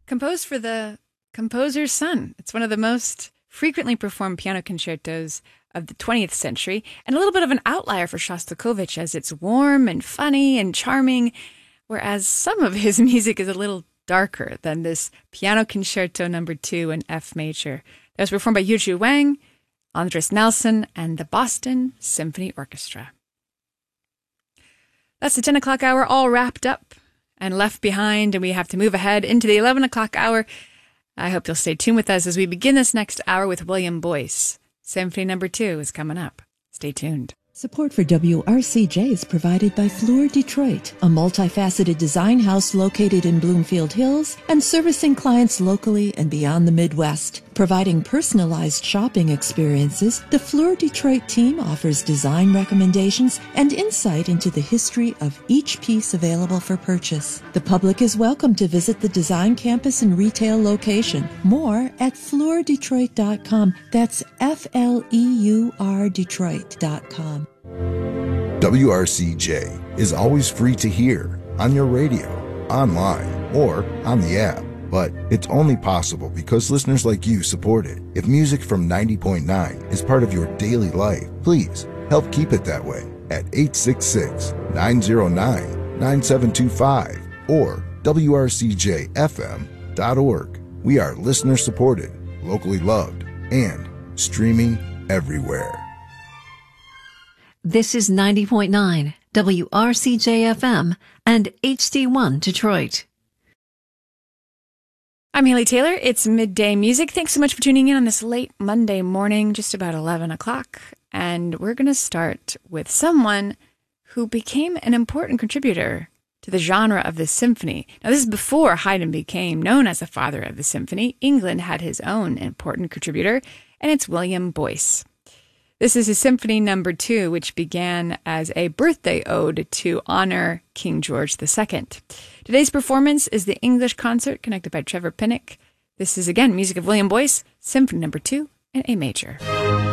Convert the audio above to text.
Composed for the composer's son. It's one of the most frequently performed piano concertos of the 20th century, and a little bit of an outlier for Shostakovich, as it's warm and funny and charming, whereas some of his music is a little darker than this Piano Concerto No. 2 in F major. That was performed by Yuju Wang, Andres Nelson, and the Boston Symphony Orchestra. That's the 10 o'clock hour all wrapped up and left behind, and we have to move ahead into the 11 o'clock hour. I hope you'll stay tuned with us as we begin this next hour with William Boyce. Symphony No. 2 is coming up. Stay tuned. Support for WRCJ is provided by Fleur Detroit, a multifaceted design house located in Bloomfield Hills and servicing clients locally and beyond the Midwest. Providing personalized shopping experiences, the Fleur Detroit team offers design recommendations and insight into the history of each piece available for purchase. The public is welcome to visit the design campus and retail location. More at fleurdetroit.com. That's FLEUR Detroit.com. WRCJ is always free to hear on your radio, online, or on the app. But it's only possible because listeners like you support it. If music from 90.9 is part of your daily life, please help keep it that way at 866-909-9725 or WRCJFM.org. We are listener supported, locally loved, and streaming everywhere. This is 90.9 WRCJ-FM and HD1 Detroit. I'm Haley Taylor. It's Midday Music. Thanks so much for tuning in on this late Monday morning, just about 11 o'clock. And we're going to start with someone who became an important contributor to the genre of the symphony. Now, this is before Haydn became known as the father of the symphony. England had his own important contributor, and it's William Boyce. This is his Symphony No. 2, which began as a birthday ode to honor King George II. Today's performance is the English concert conducted by Trevor Pinnock. This is, again, music of William Boyce, Symphony No. 2 in A major.